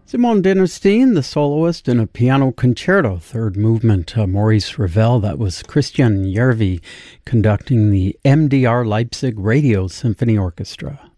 Simone Dinnerstein, the soloist in a piano concerto, third movement. Maurice Ravel, that was Christian Järvi conducting the MDR Leipzig Radio Symphony Orchestra.